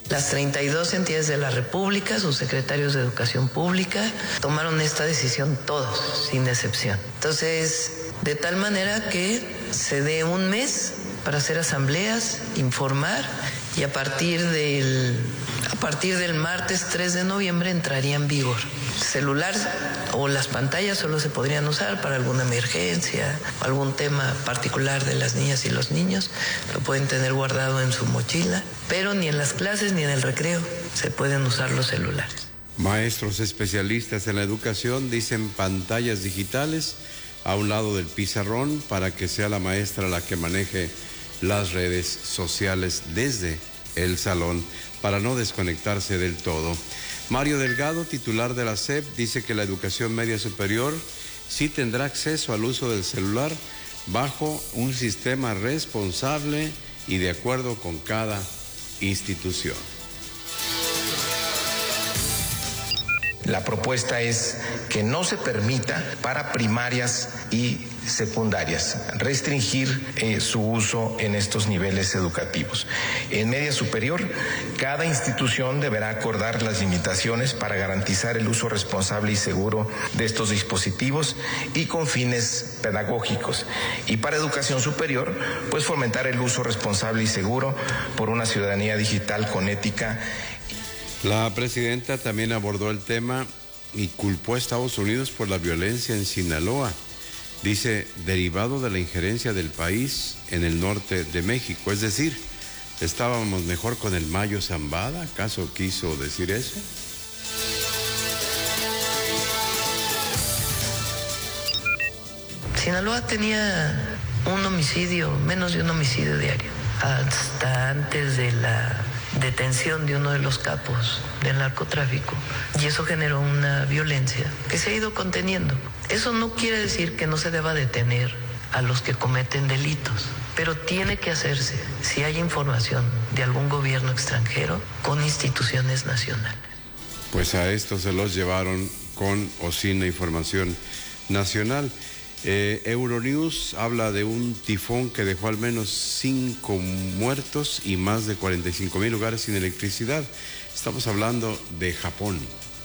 Las 32 entidades de la República, sus secretarios de Educación Pública, tomaron esta decisión todos, sin excepción. Entonces, de tal manera que se dé un mes para hacer asambleas, informar, y a partir del martes 3 de noviembre entraría en vigor. Celular o las pantallas solo se podrían usar para alguna emergencia, algún tema particular de las niñas y los niños, lo pueden tener guardado en su mochila, pero ni en las clases ni en el recreo se pueden usar los celulares. Maestros especialistas en la educación dicen pantallas digitales a un lado del pizarrón para que sea la maestra la que maneje las redes sociales desde el salón para no desconectarse del todo. Mario Delgado, titular de la SEP, dice que la educación media superior sí tendrá acceso al uso del celular bajo un sistema responsable y de acuerdo con cada institución. La propuesta es que no se permita para primarias y secundarias restringir su uso en estos niveles educativos. En media superior, cada institución deberá acordar las limitaciones para garantizar el uso responsable y seguro de estos dispositivos y con fines pedagógicos. Y para educación superior, pues fomentar el uso responsable y seguro por una ciudadanía digital con ética. La presidenta también abordó el tema y culpó a Estados Unidos por la violencia en Sinaloa. Dice, derivado de la injerencia del país en el norte de México. Es decir, ¿estábamos mejor con el Mayo Zambada? ¿Acaso quiso decir eso? Sinaloa tenía un homicidio, menos de un homicidio diario, hasta antes de la detención de uno de los capos del narcotráfico, y eso generó una violencia que se ha ido conteniendo. Eso no quiere decir que no se deba detener a los que cometen delitos, pero tiene que hacerse si hay información de algún gobierno extranjero con instituciones nacionales. Pues a estos se los llevaron con o sin la información nacional. Euronews habla de un tifón que dejó al menos 5 muertos y más de 45,000 lugares sin electricidad. Estamos hablando de Japón.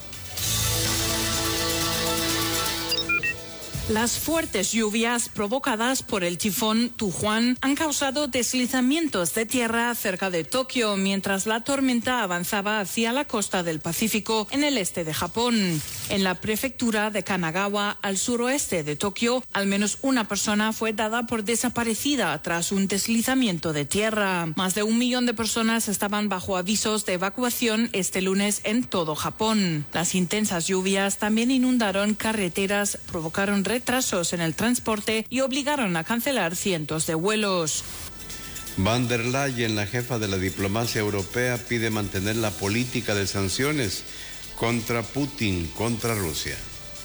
Las fuertes lluvias provocadas por el tifón Tujuan han causado deslizamientos de tierra cerca de Tokio mientras la tormenta avanzaba hacia la costa del Pacífico en el este de Japón. En la prefectura de Kanagawa, al suroeste de Tokio, al menos una persona fue dada por desaparecida tras un deslizamiento de tierra. Más de 1 millón de personas estaban bajo avisos de evacuación este lunes en todo Japón. Las intensas lluvias también inundaron carreteras, provocaron retrasos en el transporte y obligaron a cancelar cientos de vuelos. Van der Leyen, la jefa de la diplomacia europea, pide mantener la política de sanciones contra Putin, contra Rusia.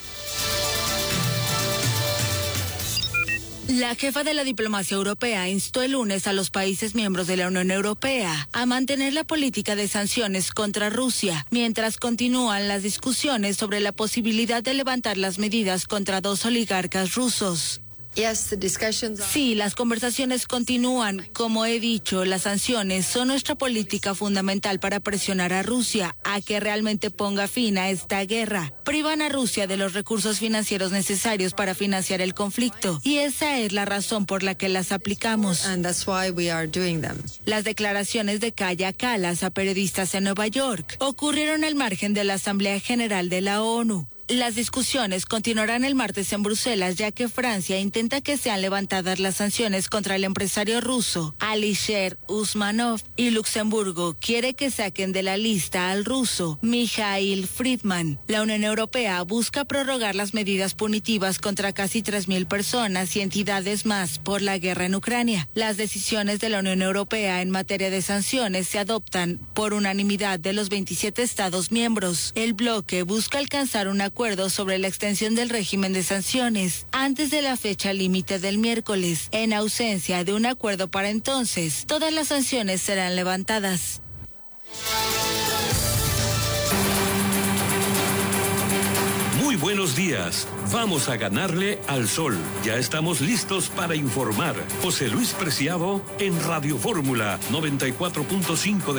La jefa de la diplomacia europea instó el lunes a los países miembros de la Unión Europea a mantener la política de sanciones contra Rusia, mientras continúan las discusiones sobre la posibilidad de levantar las medidas contra 2 oligarcas rusos. Sí, las conversaciones continúan. Como he dicho, las sanciones son nuestra política fundamental para presionar a Rusia a que realmente ponga fin a esta guerra. Privan a Rusia de los recursos financieros necesarios para financiar el conflicto, y esa es la razón por la que las aplicamos. Las declaraciones de Kaja Kallas a periodistas en Nueva York ocurrieron al margen de la Asamblea General de la ONU. Las discusiones continuarán el martes en Bruselas, ya que Francia intenta que sean levantadas las sanciones contra el empresario ruso Alisher Usmanov, y Luxemburgo quiere que saquen de la lista al ruso Mikhail Friedman. La Unión Europea busca prorrogar las medidas punitivas contra casi 3,000 personas y entidades más por la guerra en Ucrania. Las decisiones de la Unión Europea en materia de sanciones se adoptan por unanimidad de los 27 Estados miembros. El bloque busca alcanzar un acuerdo sobre la extensión del régimen de sanciones antes de la fecha límite del miércoles. En ausencia de un acuerdo para entonces, todas las sanciones serán levantadas. Muy buenos días. Vamos a ganarle al sol. Ya estamos listos para informar. José Luis Preciado en Radio Fórmula 94.5 de